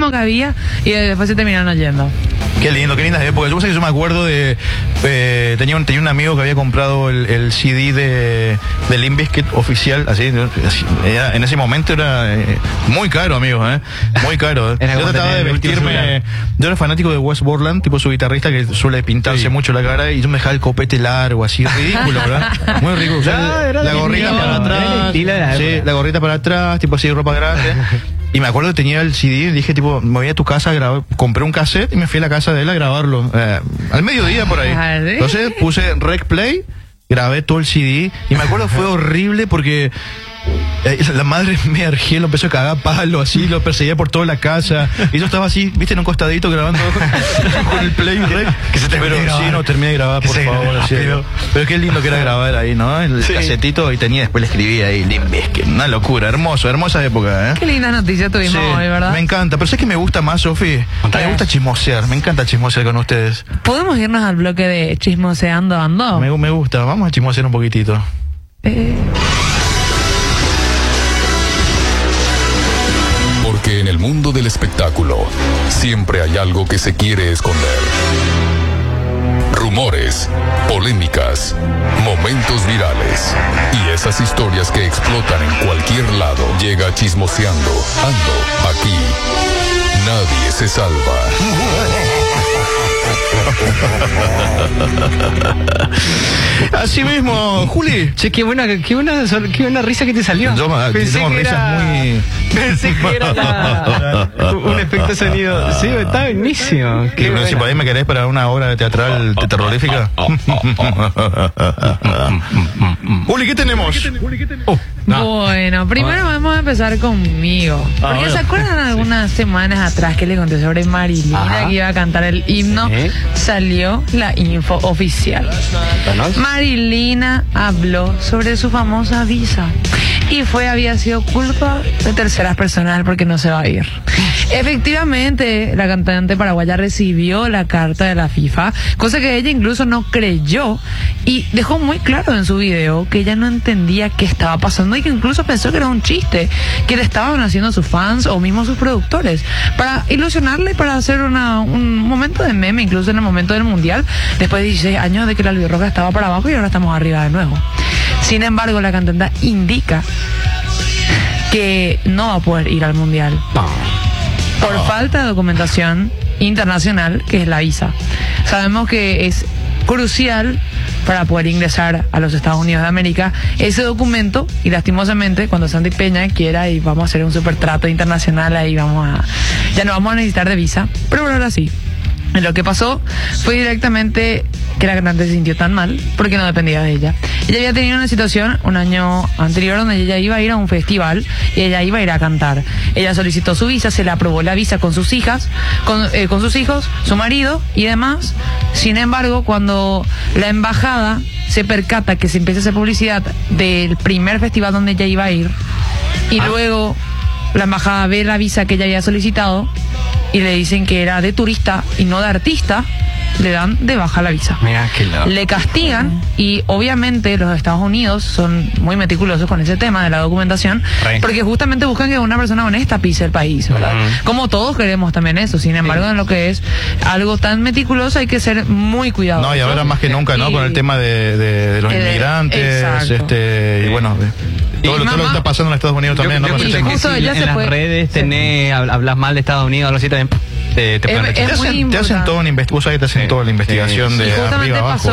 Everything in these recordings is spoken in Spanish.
último que había y después se terminaron yendo. Qué lindo, qué lindas épocas. Yo sé que yo me acuerdo de... tenía un amigo que había comprado el CD de Limp Bizkit oficial, así en ese momento era muy caro, amigos, muy caro. Yo trataba de vestirme... Yo era fanático de Wes Borland, tipo su guitarrista que suele pintarse mucho la cara, y yo me dejaba el copete largo, así, ridículo, ¿verdad? Muy ridículo. O sea, la gorrita para atrás, sí, la gorrita para atrás, tipo así, ropa grande. Y me acuerdo que tenía el CD y dije, tipo, me voy a tu casa a grabar. Compré un cassette y me fui a la casa de él a grabarlo. Al mediodía por ahí. Entonces puse Rec Play, grabé todo el CD. Y me acuerdo fue horrible porque la madre me argé, lo empezó a cagar palo, así, lo perseguía por toda la casa. Y yo estaba así, viste, en un costadito grabando con el Play Rec. Pero sí, no terminé de grabar, por favor. Así, pero qué lindo que era grabar ahí, ¿no? El casetito, y tenía, después le escribí ahí, Limp Bizkit. Una locura, hermosa época, ¿eh? Qué linda noticia tuvimos hoy, ¿verdad? Me encanta, pero sé que me gusta más, Sofi. Me gusta chismosear, me encanta chismosear con ustedes. ¿Podemos irnos al bloque de chismoseando ando? Me gusta, vamos a chismosear un poquitito. Porque en el mundo del espectáculo siempre hay algo que se quiere esconder. Rumores, polémicas, momentos virales y esas historias que explotan en cualquier lado. Llega Chismoseando Ando aquí. Nadie se salva. Así mismo, Juli. Che, qué buena risa que te salió. Yo tengo risas muy... Pensé que era un efecto sonido. Sí, está buenísimo. Si por ahí me querés para una obra teatral terrorífica. Juli, ¿qué tenemos? Bueno, primero vamos a empezar conmigo. Porque ¿se acuerdan algunas semanas atrás que le conté sobre Marilina, que iba a cantar el himno? Salió la info oficial. Marilina habló sobre su famosa visa y había sido culpa de terceras personas porque no se va a ir. Efectivamente, la cantante paraguaya recibió la carta de la FIFA, cosa que ella incluso no creyó, y dejó muy claro en su video que ella no entendía qué estaba pasando y que incluso pensó que era un chiste que le estaban haciendo sus fans o mismo sus productores para ilusionarle y para hacer un momento de meme, incluso en el momento del mundial, después de 16 años de que la albirroja estaba para abajo y ahora estamos arriba de nuevo. Sin embargo, la cantante indica que no va a poder ir al mundial por falta de documentación internacional, que es la visa. Sabemos que es crucial para poder ingresar a los Estados Unidos de América ese documento, y lastimosamente cuando Santi Peña quiera y vamos a hacer un super trato internacional, ahí ya no vamos a necesitar de visa, pero por ahora sí. Lo que pasó fue directamente que la cantante se sintió tan mal porque no dependía de ella. Ella había tenido una situación un año anterior donde ella iba a ir a un festival y ella iba a ir a cantar. Ella solicitó su visa, se le aprobó la visa con sus hijas, con sus hijos, su marido y demás. Sin embargo, cuando la embajada se percata que se empieza a hacer publicidad del primer festival donde ella iba a ir, y luego la embajada ve la visa que ella había solicitado y le dicen que era de turista y no de artista, le dan de baja la visa. Mira, qué loco. Le castigan, y obviamente los Estados Unidos son muy meticulosos con ese tema de la documentación, porque justamente buscan que una persona honesta pise el país, ¿verdad? Como todos queremos también eso. Sin embargo, en lo que es algo tan meticuloso hay que ser muy cuidadosos. No, y ahora más que nunca, ¿no? Con el tema de los inmigrantes, y bueno, todo lo que está pasando en Estados Unidos también, ¿no? Yo Con justo en las redes hablas mal de Estados Unidos, algo así también. Te hacen toda una investigación, toda la investigación de arriba abajo.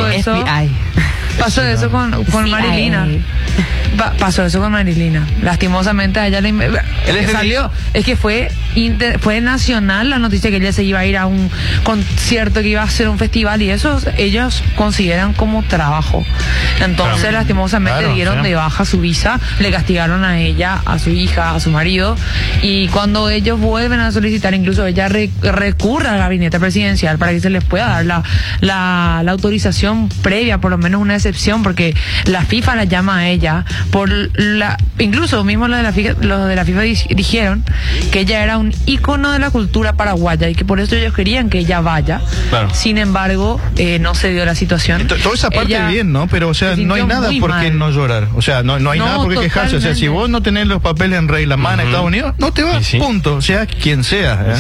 Pasó eso con Marilina. Pasó eso con Marilina. Lastimosamente a ella salió. Es que fue nacional la noticia que ella se iba a ir a un concierto, que iba a hacer un festival, y eso ellos consideran como trabajo. Entonces lastimosamente dieron de baja su visa, le castigaron a ella, a su hija, a su marido, y cuando ellos vuelven a solicitar, incluso ella recurre al gabinete presidencial para que se les pueda dar la autorización previa, por lo menos una excepción, porque la FIFA la llama a ella incluso mismo los de la FIFA dijeron que ella era un ícono de la cultura paraguaya y que por eso ellos querían que ella vaya. Sin embargo, no se dio la situación. Toda esa parte bien, ¿no? Pero o sea, no hay nada por qué no llorar. O sea, no hay nada por qué quejarse. O sea, si vos no tenés los papeles en regla más en Estados Unidos, no te vas, punto. O sea, quien sea.